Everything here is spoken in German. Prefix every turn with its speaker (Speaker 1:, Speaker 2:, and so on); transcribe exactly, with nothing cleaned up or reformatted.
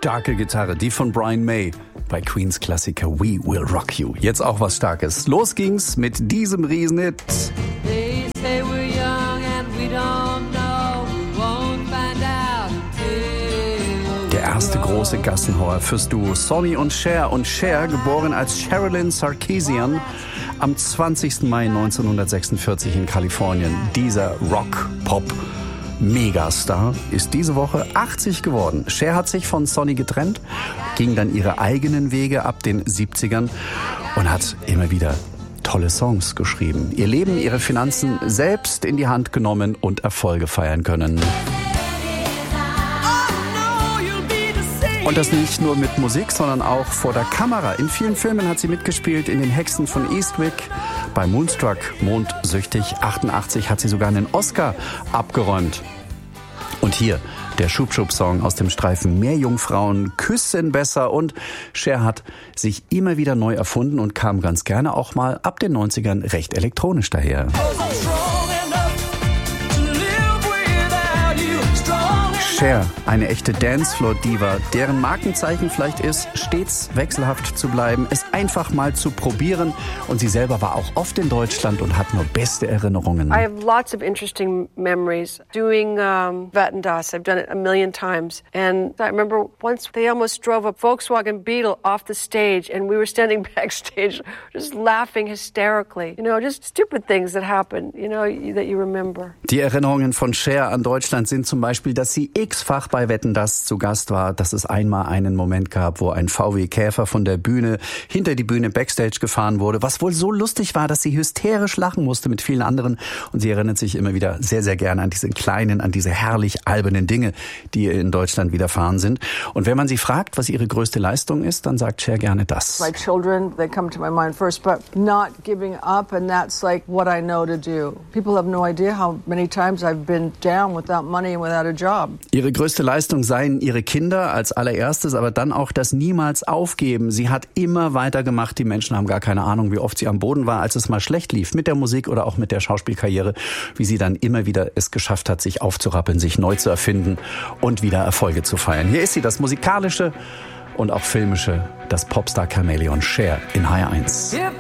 Speaker 1: starke Gitarre, die von Brian May bei Queens Klassiker We Will Rock You. Jetzt auch was Starkes. Los ging's mit diesem Riesenhit. Der erste große Gassenhauer fürs Duo Sonny und Cher. Und Cher, geboren als Sherilyn Sarkisian, am zwanzigsten Mai neunzehnhundertsechsundvierzig in Kalifornien. Dieser Rock-Pop-Megastar ist diese Woche achtzig geworden. Cher hat sich von Sonny getrennt, ging dann ihre eigenen Wege ab den siebzigern und hat immer wieder tolle Songs geschrieben. Ihr Leben, ihre Finanzen selbst in die Hand genommen und Erfolge feiern können. Und das nicht nur mit Musik, sondern auch vor der Kamera. In vielen Filmen hat sie mitgespielt, in den Hexen von Eastwick, bei Moonstruck, Mondsüchtig, achtundachtzig hat sie sogar einen Oscar abgeräumt. Und hier der Schub-Schub-Song aus dem Streifen Meerjungfrauen küssen besser. Und Cher hat sich immer wieder neu erfunden und kam ganz gerne auch mal ab den neunzigern recht elektronisch daher. Cher, eine echte Dancefloor-Diva, deren Markenzeichen vielleicht ist, stets wechselhaft zu bleiben, es einfach mal zu probieren. Und sie selber war auch oft in Deutschland und hat nur beste Erinnerungen.
Speaker 2: I have lots of interesting memories doing um, Wetten das. I've done it a million times. And I remember once they almost drove a Volkswagen Beetle off the stage and we were standing backstage just laughing hysterically. You know, just stupid things that happen, you know, that you remember.
Speaker 1: Die Erinnerungen von Cher an Deutschland sind zum Beispiel, dass sie x-fach bei Wetten das zu Gast war, dass es einmal einen Moment gab, wo ein V W Käfer von der Bühne hinter die Bühne Backstage gefahren wurde, was wohl so lustig war, dass sie hysterisch lachen musste mit vielen anderen. Und sie erinnert sich immer wieder sehr, sehr gerne an diese kleinen, an diese herrlich albernen Dinge, die ihr in Deutschland widerfahren sind. Und wenn man sie fragt, was ihre größte Leistung ist, dann sagt Cher gerne das.
Speaker 3: My children, they come to my mind first, but not giving up, and that's like what I know to do. People have no idea how many times I've been down without money and without a job.
Speaker 1: Ihre größte Leistung seien ihre Kinder als allererstes, aber dann auch das niemals aufgeben. Sie hat immer weitergemacht. Die Menschen haben gar keine Ahnung, wie oft sie am Boden war, als es mal schlecht lief mit der Musik oder auch mit der Schauspielkarriere, wie sie dann immer wieder es geschafft hat, sich aufzurappeln, sich neu zu erfinden und wieder Erfolge zu feiern. Hier ist sie, das musikalische und auch filmische, das Popstar-Chamäleon Cher in H R eins.